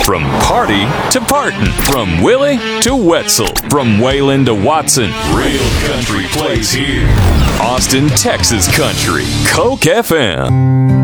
From party to partin', from Willie to Wetzel, from Waylon to Watson, real country plays here. Austin, Texas country, Coke FM.